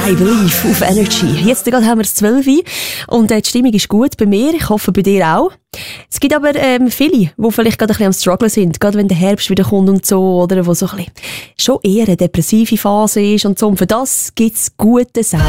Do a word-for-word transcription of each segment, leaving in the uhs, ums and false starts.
I Believe auf Energy. Jetzt gerade haben wir es zwölf und äh, die Stimmung ist gut bei mir. Ich hoffe bei dir auch. Es gibt aber ähm, viele, die vielleicht gerade ein bisschen am Struggle sind, gerade wenn der Herbst wieder kommt und so, oder wo so ein bisschen schon eher eine depressive Phase ist und so. Und für das gibt es guten Sound.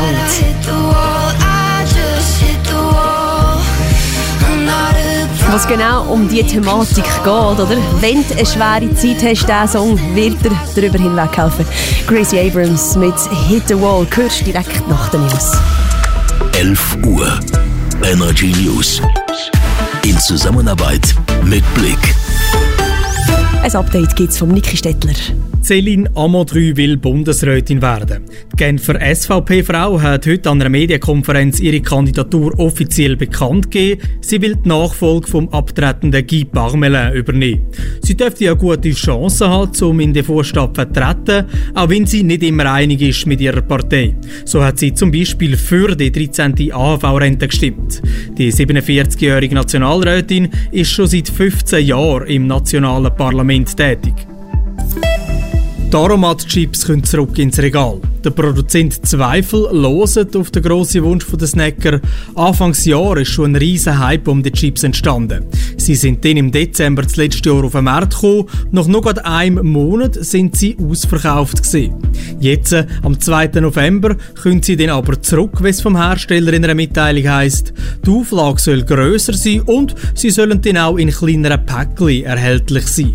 Was genau um die Thematik geht, oder? Wenn du eine schwere Zeit hast, diesen Song wird dir darüber hinweghelfen. Gracie Abrams mit Hit the Wall, hörst direkt nach den News. elf Uhr Energy News. In Zusammenarbeit mit Blick. Ein Update gibt es vom Niki Stettler. Céline Amon-Drü will Bundesrätin werden. Die Genfer S V P-Frau hat heute an einer Medienkonferenz ihre Kandidatur offiziell bekannt gegeben. Sie will die Nachfolge vom abtretenden Guy Parmelin übernehmen. Sie dürfte eine gute Chance haben, um in den Vorstand zu vertreten, auch wenn sie nicht immer einig ist mit ihrer Partei. So hat sie zum Beispiel für die dreizehnte A H V-Rente gestimmt. Die siebenundvierzigjährige Nationalrätin ist schon seit fünfzehn Jahren im nationalen Parlament tätig. Die Aromat-Chips können zurück ins Regal. Der Produzent Zweifel loset auf den grossen Wunsch der Snacker. Anfangsjahr ist schon ein riesen Hype um die Chips entstanden. Sie sind dann im Dezember des letzten Jahr auf den Markt gekommen. Nach nur gerade einem Monat sind sie ausverkauft gewesen. Jetzt, am zweiten November, können sie dann aber zurück, wie es vom Hersteller in einer Mitteilung heisst. Die Auflage soll grösser sein und sie sollen dann auch in kleineren Päckchen erhältlich sein.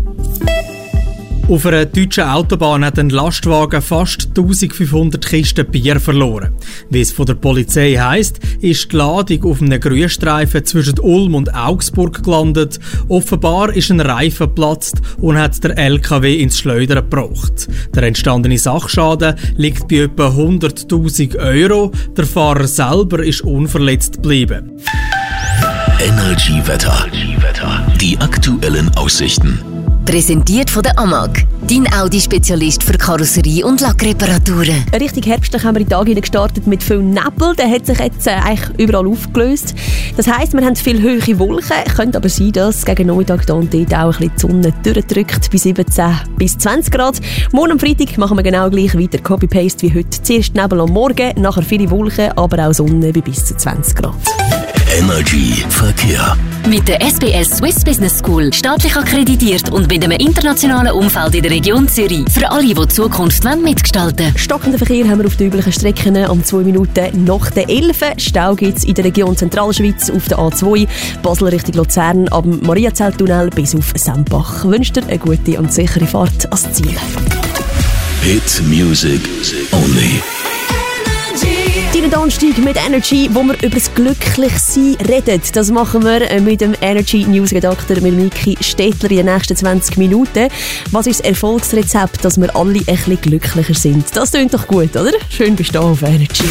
Auf einer deutschen Autobahn hat ein Lastwagen fast eintausendfünfhundert Kisten Bier verloren. Wie es von der Polizei heisst, ist die Ladung auf einem Grünstreifen zwischen Ulm und Augsburg gelandet. Offenbar ist ein Reifen geplatzt und hat der L K W ins Schleudern gebracht. Der entstandene Sachschaden liegt bei etwa hunderttausend Euro. Der Fahrer selber ist unverletzt geblieben. Energy Wetter. Die aktuellen Aussichten. Präsentiert von der Amag, dein Audi-Spezialist für Karosserie- und Lackreparaturen. Richtig herbstlich haben wir in den Tag gestartet mit viel Nebel. Der hat sich jetzt äh, eigentlich überall aufgelöst. Das heisst, wir haben viel hohe Wolken. Könnte aber sein, dass gegen Nachmittag da und dort auch ein bisschen die Sonne durchdrückt bei siebzehn bis zwanzig Grad. Morgen am Freitag machen wir genau gleich weiter Copy-Paste wie heute. Zuerst Nebel am Morgen, nachher viele Wolken, aber auch Sonne bei bis zu zwanzig Grad. Energy Verkehr. Mit der S B S Swiss Business School, staatlich akkreditiert und mit einem internationalen Umfeld in der Region Zürich. Für alle, die die Zukunft mitgestalten wollen. Stockenden Verkehr haben wir auf den üblichen Strecken um zwei Minuten nach der elf. Stau gibt es in der Region Zentralschweiz auf der A zwei, Basel Richtung Luzern, ab dem Mariazelttunnel bis auf Sempach. Wünscht dir eine gute und sichere Fahrt ans Ziel. Hit Music Only. Deinen Donnerstag mit Energy, wo wir über das Glücklichsein reden. Das machen wir mit dem Energy News Redakteur mit Niki Stettler in den nächsten zwanzig Minuten. Was ist das Erfolgsrezept, dass wir alle ein bisschen glücklicher sind? Das klingt doch gut, oder? Schön bist du auf Energy.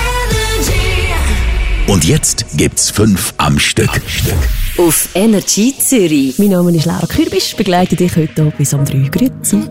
Und jetzt gibt's fünf am Stück. Auf Energy Zürich. Mein Name ist Laura Kürbisch, begleite dich heute bis um drei. Grüezi.